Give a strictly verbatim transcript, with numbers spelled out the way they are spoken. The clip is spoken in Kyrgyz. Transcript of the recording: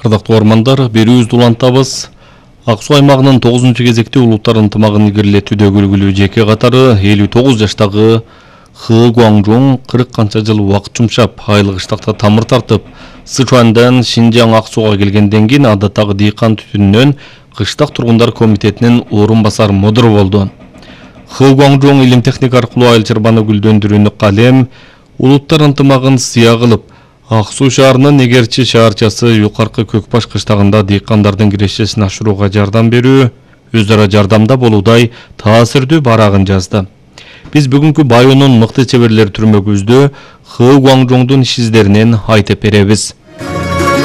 Ардактуу ормандар, берүүбүздү улантабыз. Ак Суу аймагынын тогузунчу кезекте улуттар ынтымагын илгерилетүүдө үлгүлүү жеке катары элүү тогуз жаштагы Хы Гуаңжуң кырк канча жыл убакыт жумшап, айлык кыштакта тамыр тартып, Сычуандан Шинжаң Ак Сууга келгенден кийин адаттагы дыйкан түтүнүнөн кыштак тургундар комитетинин орун басар мудуру болду. Хы Гуаңжуң илим техника аркылуу айыл чарбаны гүлдөндүрүүнү калем, улуттар ынтымагын сыя кылып, Ак Суу шаарынын Эгерчи шаарчасы Юкаркы Көкбаш кыштагында дыйкандардын кирешесин ашырууга жардам берүү, өз ара жардамда болуудай таасирдүү барагын жазды. Биз бүгүнкү Байонун мыкты чеберлери түрмөгүбүздө Хы Гуаңжуңдун иш издеринен айтып беребиз.